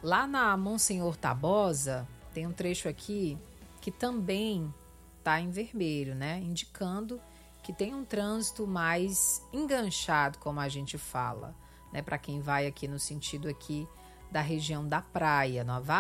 Lá na Monsenhor Tabosa, tem um trecho aqui que também está em vermelho, né? Indicando que tem um trânsito mais enganchado, como a gente fala, né? Para quem vai aqui no sentido aqui da região da praia, no